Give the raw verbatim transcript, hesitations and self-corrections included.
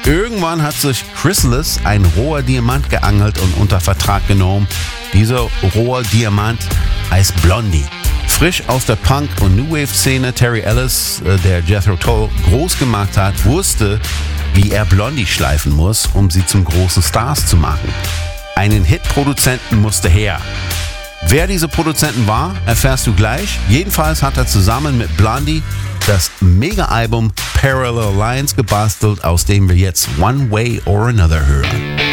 Irgendwann hat sich Chrysalis ein roher Diamant geangelt und unter Vertrag genommen. Dieser rohe Diamant heißt Blondie. Frisch aus der Punk- und New Wave-Szene, Terry Ellis, der Jethro Tull groß gemacht hat, wusste, wie er Blondie schleifen muss, um sie zum großen Stars zu machen. Einen Hit-Produzenten musste her. Wer diese Produzenten war, erfährst du gleich. Jedenfalls hat er zusammen mit Blondie das Mega-Album Parallel Lines gebastelt, aus dem wir jetzt One Way or Another hören.